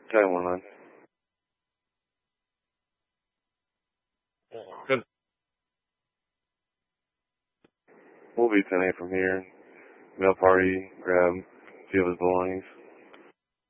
Time 1 Good. We'll be 10-8 from here. Mail party, grab a few of his belongings.